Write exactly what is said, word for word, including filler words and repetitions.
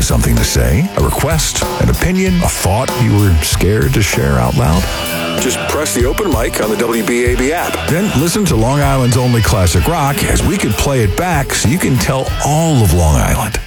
have something to say, a request, an opinion, a thought you were scared to share out loud? Just press the open mic on the W B A B app. Then listen to Long Island's only classic rock as we could play it back so you can tell all of Long Island